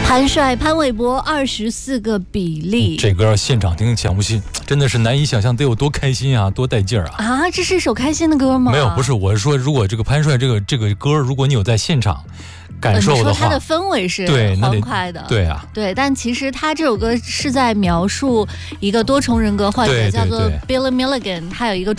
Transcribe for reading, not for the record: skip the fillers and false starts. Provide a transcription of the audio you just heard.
潘帅、潘玮柏24个比例， 这歌现场听讲不信，真的是难以想象得有多开心啊，多带劲儿啊！ 啊，这是一首开心的歌吗？ 没有，不是，我是说，如果这个潘帅这个歌，如果你有在现场感受的话， 你说它的氛围是欢快的， 对啊， 对，但其实他这首歌是在描述一个多重人格患者，叫做 Billy Milligan， 他有一个